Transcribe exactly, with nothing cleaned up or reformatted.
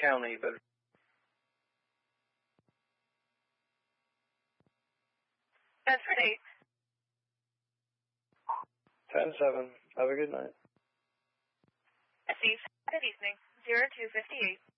county, but... Bedford eight. ten seven. Have a good night. Steve, good evening. zero two fifty-eight.